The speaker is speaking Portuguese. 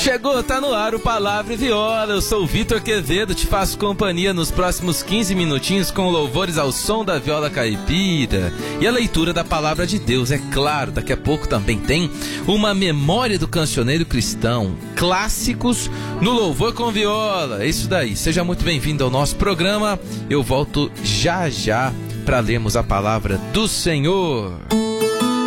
Chegou, tá no ar o Palavra e Viola. Eu sou o Vitor Quevedo, te faço companhia nos próximos 15 minutinhos com louvores ao som da viola caipira e a leitura da Palavra de Deus. É claro, daqui a pouco também tem uma memória do cancioneiro cristão, clássicos no louvor com viola. É isso daí, seja muito bem-vindo ao nosso programa. Eu volto já para lermos a Palavra do Senhor.